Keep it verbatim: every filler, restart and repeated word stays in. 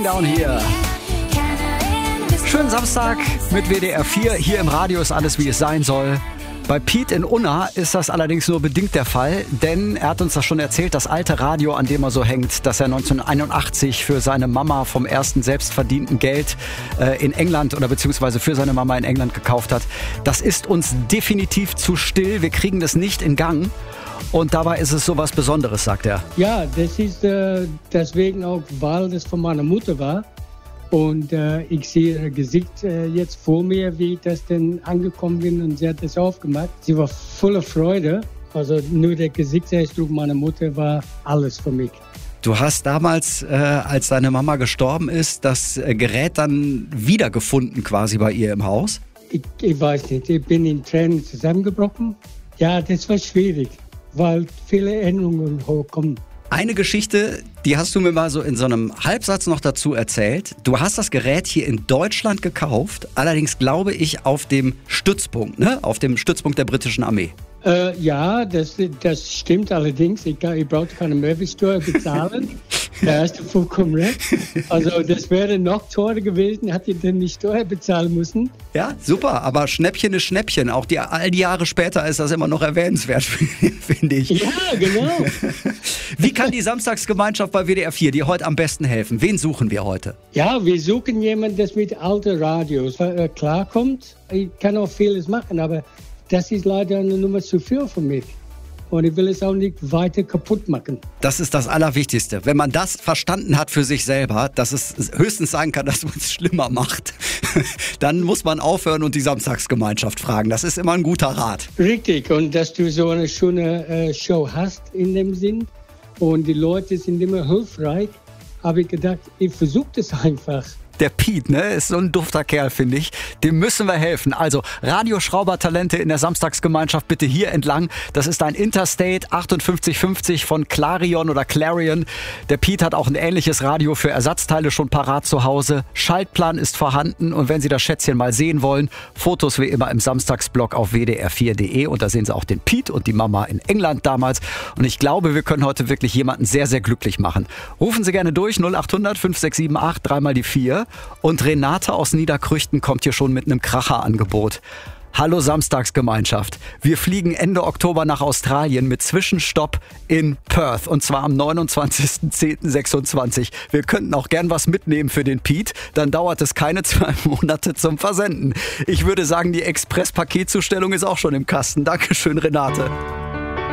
Down hier. Schönen Samstag mit W D R vier. Hier im Radio ist alles, wie es sein soll. Bei Pete in Unna ist das allerdings nur bedingt der Fall, denn er hat uns das schon erzählt, das alte Radio, an dem er so hängt, das er neunzehnhunderteinundachtzig für seine Mama vom ersten selbstverdienten Geld äh, in England oder beziehungsweise für seine Mama in England gekauft hat, das ist uns definitiv zu still, wir kriegen das nicht in Gang. Und dabei ist es so was Besonderes, sagt er. Ja, das ist äh, deswegen auch, weil das von meiner Mutter war. Und äh, ich sehe ihr Gesicht äh, jetzt vor mir, wie ich das denn angekommen bin, und sie hat das aufgemacht. Sie war voller Freude. Also nur der Gesichtsausdruck meiner Mutter war alles für mich. Du hast damals, äh, als deine Mama gestorben ist, das äh, Gerät dann wiedergefunden quasi bei ihr im Haus? Ich, ich weiß nicht, ich bin in Tränen zusammengebrochen. Ja, das war schwierig, weil viele Erinnerungen hochkommen. Eine Geschichte, die hast du mir mal so in so einem Halbsatz noch dazu erzählt. Du hast das Gerät hier in Deutschland gekauft, allerdings glaube ich auf dem Stützpunkt, ne? Auf dem Stützpunkt der britischen Armee. Äh, ja, das, das stimmt allerdings. Ich, ich brauchte keine Mehrwertsteuer bezahlen. Da hast du vollkommen recht. Also das wäre noch teurer gewesen, hätte ich dann die Steuer bezahlen müssen. Ja, super. Aber Schnäppchen ist Schnäppchen. Auch die, all die Jahre später ist das immer noch erwähnenswert, finde ich. Ja, genau. Wie kann die Samstagsgemeinschaft bei W D R vier dir heute am besten helfen? Wen suchen wir heute? Ja, wir suchen jemanden, der mit alten Radios äh, klarkommt. Ich kann auch vieles machen, aber das ist leider eine Nummer zu viel für mich. Und ich will es auch nicht weiter kaputt machen. Das ist das Allerwichtigste. Wenn man das verstanden hat für sich selber, dass es höchstens sein kann, dass man es schlimmer macht, dann muss man aufhören und die Samstagsgemeinschaft fragen. Das ist immer ein guter Rat. Richtig. Und dass du so eine schöne äh, Show hast in dem Sinn. Und die Leute sind immer hilfreich. Habe ich gedacht, ich versuche das einfach. Der Pete, ne, ist so ein dufter Kerl, finde ich. Dem müssen wir helfen. Also Radioschraubertalente in der Samstagsgemeinschaft bitte hier entlang. Das ist ein Interstate achtundfünfzig fünfzig von Clarion oder Clarion. Der Pete hat auch ein ähnliches Radio für Ersatzteile schon parat zu Hause. Schaltplan ist vorhanden und wenn Sie das Schätzchen mal sehen wollen, Fotos wie immer im Samstagsblog auf w d r vier punkt d e und da sehen Sie auch den Pete und die Mama in England damals. Und ich glaube, wir können heute wirklich jemanden sehr, sehr glücklich machen. Rufen Sie gerne durch null acht hundert fünf sechs sieben acht, dreimal die vier. Und Renate aus Niederkrüchten kommt hier schon mit einem Kracher-Angebot. Hallo Samstagsgemeinschaft. Wir fliegen Ende Oktober nach Australien mit Zwischenstopp in Perth. Und zwar am neunundzwanzigsten zehnten sechsundzwanzig. Wir könnten auch gern was mitnehmen für den Pete. Dann dauert es keine zwei Monate zum Versenden. Ich würde sagen, die Express-Paketzustellung ist auch schon im Kasten. Dankeschön, Renate.